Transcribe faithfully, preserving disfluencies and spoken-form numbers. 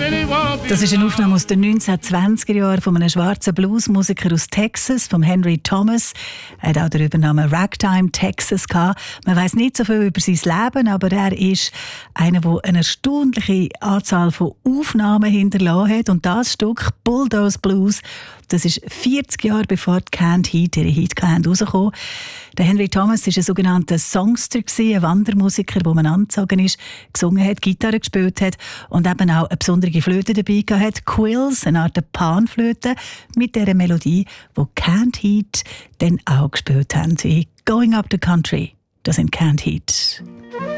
Das ist eine Aufnahme aus den neunzehnhundertzwanziger Jahren von einem schwarzen Bluesmusiker aus Texas, von Henry Thomas. Er hat auch den Übernamen Ragtime Texas gehabt. Man weiss nicht so viel über sein Leben, aber er ist einer, der eine erstaunliche Anzahl von Aufnahmen hinterlassen hat. Und das Stück Bulldoze Blues, das ist vierzig Jahre bevor die Canned Heat ihre Hit rausgekommen. Der Henry Thomas war ein sogenannter Songster, ein Wandermusiker, der man angezogen ist, gesungen hat, Gitarre gespielt hat und eben auch eine besondere Flöte dabei hatte, Quills, eine Art Panflöte, mit dieser Melodie, die Canned Heat dann auch gespielt haben, wie Going Up the Country. Das sind Canned Heat.